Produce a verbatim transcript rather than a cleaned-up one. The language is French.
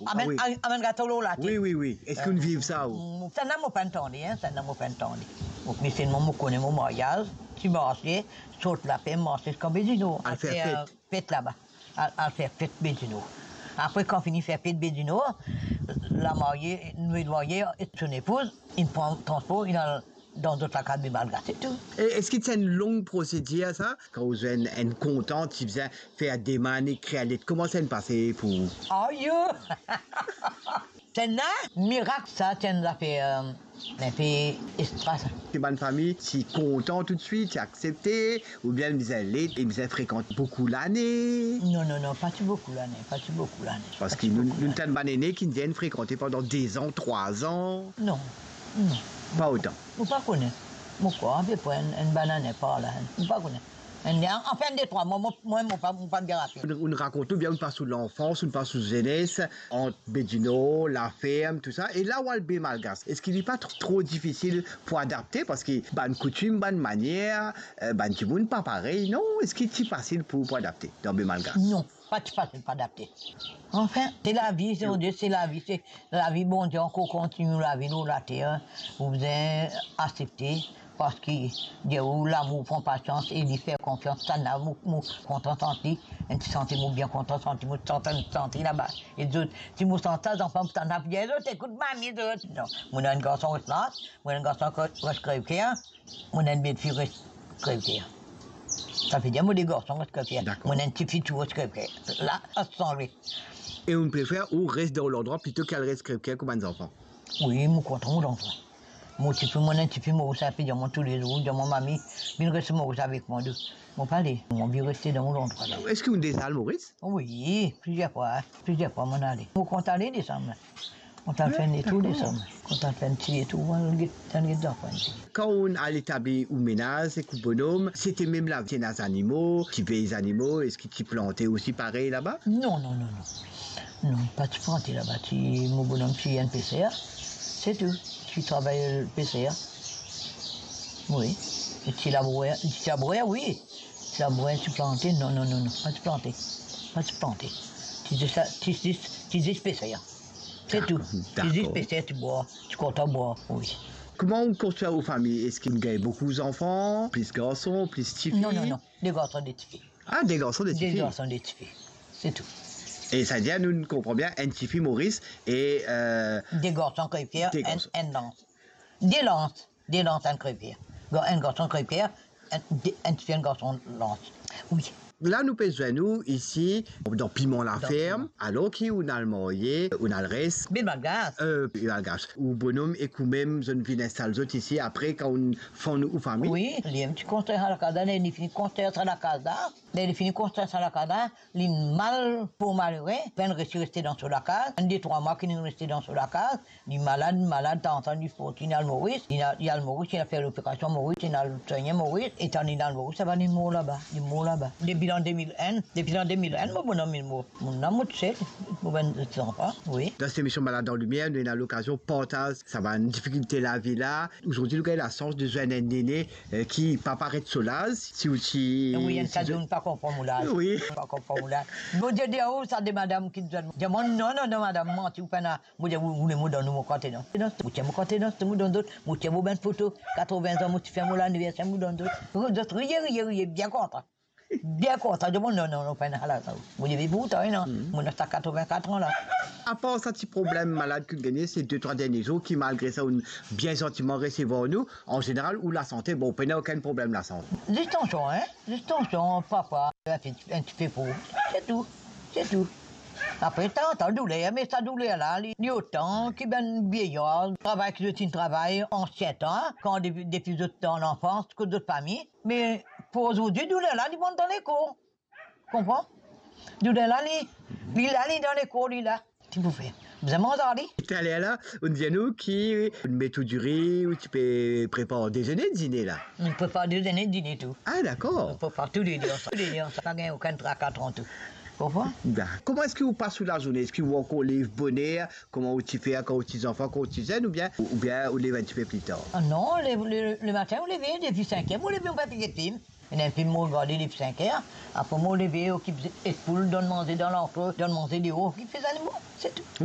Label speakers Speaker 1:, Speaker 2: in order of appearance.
Speaker 1: Ah, mais un gâteau là.
Speaker 2: Oui, oui, oui. Est-ce qu'on vive ça ou?
Speaker 1: Ça n'a pas entendu, hein, ça n'a pas entendu. Donc, mais c'est mon connaît mon mariage, tu marches, saute la paix, marche comme Bédino.
Speaker 2: À faire fête.
Speaker 1: Fête là-bas. À faire fête Bédino. Après, quand on finit de faire fête Bédino, la mariée, nous mariée et son épouse, il prend le transport, il a dans d'autres cas de Malga, c'est tout.
Speaker 2: Est-ce que c'est une longue procédure, ça? Quand vous êtes une contente, tu faisais faire des manies, créer l'aide. Comment ça se passait pour vous?
Speaker 1: Oh, yo! C'est un miracle, ça, tu nous as fait un peu extra, ça.
Speaker 2: C'est bonne famille, si content tout de suite, tu as accepté, ou bien ils disaient l'aide, ils disaient fréquente beaucoup l'année?
Speaker 1: Non, non, non, pas beaucoup l'année, pas beaucoup l'année.
Speaker 2: Parce que nous, nous avons des aînés qui viennent fréquenter pendant deux ans, trois ans.
Speaker 1: Non, non.
Speaker 2: Pas autant.
Speaker 1: Vous ne connaissez pas. Moi, quoi, je prends une banane par là. Vous ne connaissez pas. En fin de trois mois, moi, moi, je ne pas pas de rapide.
Speaker 2: On raconte bien, on passe sous l'enfance, on passe sous la jeunesse, entre Bédino, la ferme, tout ça. Et là où elle est malgache, est-ce qu'il n'est pas trop, trop difficile pour adapter? Parce que, bonne coutume, bonne manière, euh, bonne tu ne pas pareil, non? Est-ce qu'il est facile pour, pour adapter dans le malgache?
Speaker 1: Non, pas facile pour adapter. Enfin, c'est la vie, c'est Dieu, c'est la vie, c'est la vie, bon Dieu, qu'on continue la vie, nous, la terre, vous devez accepter. Parce que Dieu, l'amour prend patience et il fait confiance. Ça n'a pas content senti. Un petit sentiment bien content senti. Moi, je senti là-bas. Et d'autres, si vous sentez ça, enfants, vous en avez bien d'autres. Écoute, mamie, d'autres. Non. Moi, j'ai un garçon qui là. Moi, j'ai un garçon qui reste crève. Moi, j'ai une belle fille qui reste crève. Ça fait dire, moi, des garçons qui restent crève. Moi, j'ai une petite fille qui reste crève. Là, ça se sent lui.
Speaker 2: Et on préfère ou reste dans l'endroit plutôt qu'elle reste crève comme un enfant?
Speaker 1: Oui, moi, content, mon enfant. Mon petit peu, mon petit peu, moi, ça fait dire tous les jours, de mon mamie, bien rester moi avec moi deux. Mon palais, mon bien rester dans mon endroit là.
Speaker 2: Est-ce que vous êtes des Maurice?
Speaker 1: Oui, plusieurs fois, plusieurs fois, mon allé. On compte aller décembre. On t'a fait des tout décembre. On t'a fait un petit tout, on t'a fait des enfants.
Speaker 2: Quand on a établi un ménage, c'est un bonhomme, c'était même là, tu as des animaux, tu fais des animaux, est-ce que tu plantais aussi pareil là-bas?
Speaker 1: Non, non, non, non. Non, pas de planter là-bas. Mon bonhomme, tu es un P C R, c'est tout. Tu travailles le P C R. Oui. Et tu labourais, tu labourais, oui. Tu labourais, tu plantais, non, non, non, non, pas de planter. Pas de planter. Tu dis ça, tu dis, tu dis P C R. C'est tout. Tu dis P C R, tu bois, tu comptes à boire, oui.
Speaker 2: Comment on construit aux familles? Est-ce qu'il y a beaucoup d'enfants, plus de garçons, plus de filles?
Speaker 1: Non, non, non, des garçons, des filles.
Speaker 2: Ah, des garçons, des filles?
Speaker 1: Des garçons, des filles. C'est tout.
Speaker 2: Et ça dit, nous comprenons bien, un petit fille Maurice et... Euh,
Speaker 1: des garçons crêpières, un, un lance. Des lances, des lances, un crêpière. Un garçon crêpière, un, un petit garçon lance. Oui.
Speaker 2: Là, nous pesons, nous, ici, dans Piment la
Speaker 1: dans
Speaker 2: ferme, alors qu'on a le marié, on a le reste.
Speaker 1: Bien malgache.
Speaker 2: Euh, malgache. Ou bonhomme, et quand même, je ne viens installer ici, après, quand on fait nous, famille.
Speaker 1: Oui, il y a un petit construire à la casa, il finit construire à la casa, il finit construire à la casa, il est mal pour malheureux, il rester resté dans la case, un des trois mois qu'il est resté dans la case, il est malade, malade, t'as entendu, il a le Maurice, il a le Maurice, il a fait l'opération Maurice, il a le soigné Maurice, et t'en es dans le Maurice, ça va les mots là-bas, les mots là-bas. Depuis l'an deux mille un, depuis l'an deux mille un, mon bonhomme, il mot. Mon amour, tu sais, mon vingt-deux enfants, oui.
Speaker 2: Dans cette émission Malade en Lumière, nous avons l'occasion, partage, ça va une difficulté la vie là. Aujourd'hui, nous avons la chance de jouer un aîné euh, qui pas paraître solaz. Si vous si,
Speaker 1: oui, il y a une
Speaker 2: si
Speaker 1: cas de ne pas comprendre moulage.
Speaker 2: Oui.
Speaker 1: Pas comprendre moulage. Bon Dieu, Dieu, ça de madame qui nous a dit, non, non, non, madame, menti ou pas, moi, vous voulez me donner mon côté, non. Vous tiens mon côté, non, vous donne d'autres, vous tiens vos bonnes photos, quatre-vingts ans, vous faites mon anniversaire, vous donne d'autres. Vous d'autres, riez, riez, riez, bien content. Bien content, je dis, non, non, non, pas là. Vous avez vous, non, moi, j'ai quatre-vingt-quatre ans là.
Speaker 2: À part ça, petit problème malade que gagné ces deux, trois derniers jours, qui malgré ça, ont bien gentiment recevoir nous, en général, où la santé, bon, on n'a aucun problème la santé.
Speaker 1: L'extension, hein, l'extension, papa, un petit peu pour, c'est tout, c'est tout. Après, t'as entendu douleur, mais ça douleur là, il y a autant qui ben vieillard, travail que je travail ancien temps, quand depuis d'autres temps l'enfance, que d'autres familles. Mais pour aujourd'hui, douleur là, ils vont dans les cours. Comprends? Douleur là, il est allé dans les cours, il là. Tu peux faire. Vous avez mangé?
Speaker 2: Tu es allé là, on vient nous qui met tout du riz, ou tu peux préparer déjeuner, dîner là.
Speaker 1: On peut faire déjeuner, dîner tout.
Speaker 2: Ah, d'accord.
Speaker 1: On peut faire tous les deux, tous les deux, ça n'a gagne aucun tracas en tout. Pourquoi?
Speaker 2: Comment est-ce que vous passez la journée? Est-ce que vous encore livre bonheur? Comment vous faites quand vous êtes enfants, quand vous êtes ou bien, ou bien vous levez un petit peu plus tard?
Speaker 1: Ah non, le, le, le matin, vous levez depuis cinq heures, vous levez, on va faire des films. Il y a un film, vous regardez depuis cinq heures. Après, vous levez, vous qui les poules, donne manger dans l'enclos, donne manger des hauts, qui fait des animaux. C'est tout.